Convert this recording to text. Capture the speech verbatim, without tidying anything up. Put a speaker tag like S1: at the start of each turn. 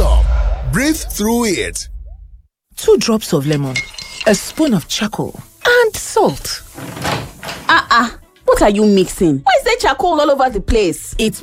S1: up, breathe through it.
S2: Two drops of lemon, a spoon of charcoal, and salt.
S3: Ah, uh-uh. What are you mixing? Why is there charcoal all over the place?
S2: It's